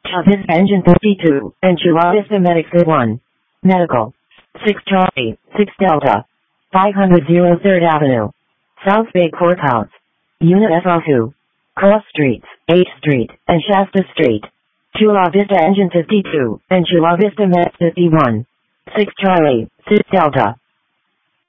Chula Vista Engine 52, and Chula Vista Medics 1. Medical. 6 Charlie, 6 Delta. 500 3rd Avenue. South Bay Courthouse. Unit FR2. Cross Streets, 8th Street, and Shasta Street. Chula Vista Engine 52, and Chula Vista Medics 51. 6 Charlie, 6 Delta.